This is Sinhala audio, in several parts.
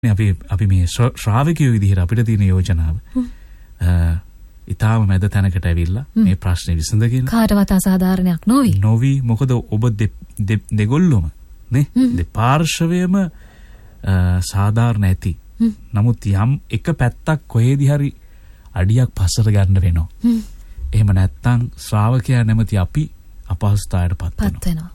අපි මේ ශ්‍රාවකයෝ විදිහට අපිට තියෙන යෝජනාව ඊටාම මැද තැනකට ඇවිල්ලා මේ ප්‍රශ්නේ විසඳගෙන කාටවත් අසාධාරණයක් නොවි මොකද ඔබ දෙගොල්ලොම නේ දෙපාර්ශවයම සාධාරණ ඇති. නමුත් යම් එක පැත්තක් කොහෙදි හරි අඩියක් පස්සට ගන්න වෙනවා. එහෙම නැත්තම් ශ්‍රාවකයා නැමැති අපි අපහසුතාවයටපත් වෙනවා.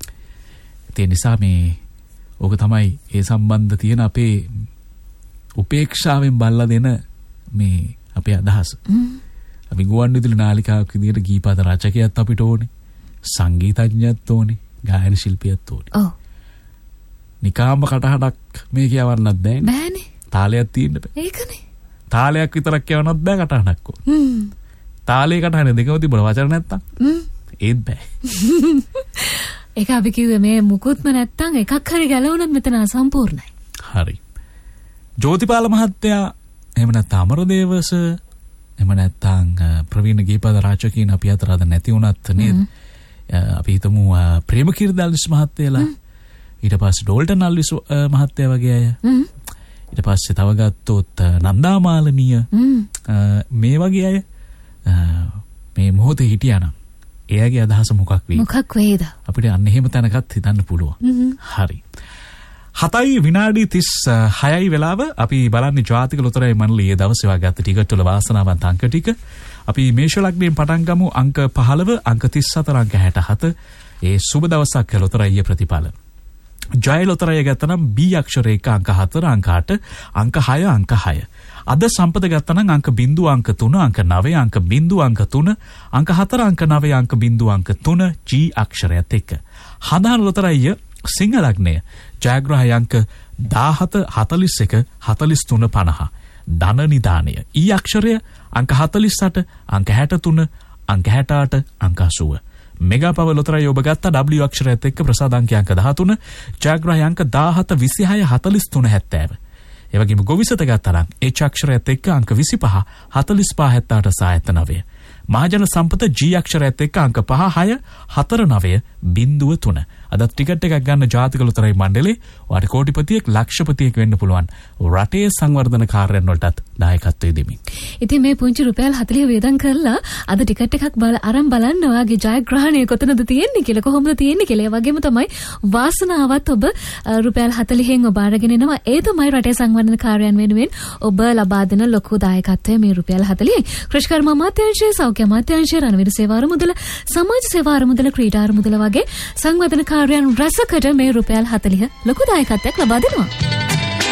ඒ නිසා මේ ඕක තමයි ඒ සම්බන්ධ තියෙන අපේ උපේක්ෂාවෙන් බල්ලා දෙන මේ අපේ අදහස. අපි ගුවන්විදුලි නාලිකාවක් විදිහට ගීපද රචකයෙක් අපිට ඕනේ. සංගීතඥයෙක් ඕනේ. ගායන ශිල්පියෙක් ඕනේ. ඔව්. නිකාම්ම කටහඬක් මේ කියවන්නත් බෑනේ. තාලයක් තියෙන්න බෑ. ඒකනේ. තාලයක් විතරක් කියවන්නත් බෑ කටහඬක් ඕනේ. තාලේ කටහඬ දෙකම තිබුණා වචන නැත්තම්. ඒත් බෑ. ඒක අපි කිව්වේ මේ මුකුත්ම නැත්තම් එකක් හරි ගැලවුණොත් මෙතන අසම්පූර්ණයි. හරි. ජෝතිපාල මහත්තයා එහෙම නැත්නම් අමරදේවස එහෙම නැත්නම් ප්‍රවීණ ගීපද රාජකීන් අපි අතර අද නැති වුණත් නේද? අපි හිතමු ප්‍රේමකීර්තිදල්විස් මහත්තයලා ඊට පස්සේ ඩෝල්ටන් අල්විස් මහත්තයා වගේ අය ඊට පස්සේ තව ගත්තොත් නන්දා මාලනිය මේ වගේ අය මේ මොහොතේ හිටියානම් එයාගේ අදහස මොකක් වේද අපිට අන්න එහෙම තැනකත් හිතන්න පුළුවන්. හරි. 7 විනාඩි 36යි වෙලාව අපි බලන්නේ ජාතික ලොතරැයි මණ්ඩලයේ දවසේ වාගත්ත ටිකට් වල වාසනාවන්ත අංක ටික. අපි මේෂ ලග්නයෙන් පටන් ගමු අංක 15 අංක 34 අංක 67 ඒ සුබ දවසක් ලොතරැයියේ ප්‍රතිඵල. ජය ලොතරැයිය ගත්තනම් B අක්ෂරයක අංක 4 අංක 8 අංක 6 අංක 6. අද සම්පත ගත්තනම් අංක 0 අංක 3 අංක 9 අංක 0 අංක 3 අංක 4 අංක 9 අංක 0 අංක 3 G අක්ෂරයත් එක්ක. හදාන ලොතරැයිය සිංහ ලග්නය ජයග්‍රහය අංක 17 41 43 50. ධන නිදානය E අක්ෂරය අංක 48 අංක 63 අංක 68 අංක 80. මෙගා පව ලොතරැයි ඔබ ගත්තා W අක්ෂරයත් එක්ක ප්‍රසාද අංක 13 ජයග්‍රහය අංක 17 26 43 70. ඒ වගේම ගොවිසත ගත්තා නම් H අක්ෂරයත් එක්ක අංක 25 45 78 79. මහජන සම්පත G අක්ෂරයත් එක්ක අංක 5 6 4 9 03. අදත් ටිකට් එකක් ගන්න ජාතික ලොතරැයි මණ්ඩලේ ඔයාට කෝටිපතියෙක් ලක්ෂපතියෙක් වෙන්න පුළුවන් රටේ සංවර්ධන කාර්යයන් වලටත් දායකත්වය දෙමින්. ඉතින් මේ පුංචි රුපියල් 40 වේදම් කරලා අද ටිකට් එකක් අරන් බලන්න ඔයාගේ ජයග්‍රහණය කොතනද තියෙන්නේ කියලා කොහොමද තියෙන්නේ කියලා. ඒ වගේම තමයි වාසනාවත් ඔබ රුපියල් 40න් ඔබ අරගෙන එනවා. ඒ තමයි රටේ සංවර්ධන කාර්යයන් වෙනුවෙන් ඔබ ලබා දෙන ලොකු දායකත්වය මේ රුපියල් 40යි. කෘෂිකර්ම අමාත්‍යාංශය, සෞඛ්‍ය අමාත්‍යාංශය, රණවිරු සේවා අරමුදල, සමාජ සේවා අරමුදල, ක්‍රීඩා අරමුදල වගේ සංවර්ධන කාර්යයන් රැසකට මේ රුපියල් 40 ලොකු දායකත්වයක් ලබා දෙනවා.